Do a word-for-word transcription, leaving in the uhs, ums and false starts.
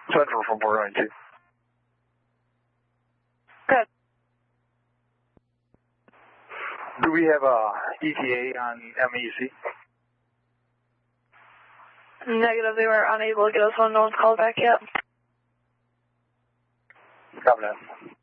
Central from four nine two. Good. Do we have a E T A on M E C? Negative, they were unable to get us one. No one's called back yet. Copy that.